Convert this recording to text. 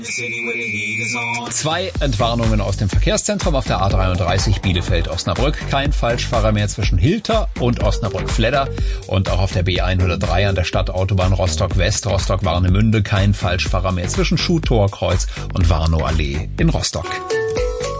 2 Entwarnungen aus dem Verkehrszentrum auf der A33 Bielefeld-Osnabrück. Kein Falschfahrer mehr zwischen Hilter und Osnabrück-Fledder. Und auch auf der B103 an der Stadtautobahn Rostock-West, Rostock-Warnemünde. Kein Falschfahrer mehr zwischen Schuhtorkreuz und Warnow-Allee in Rostock.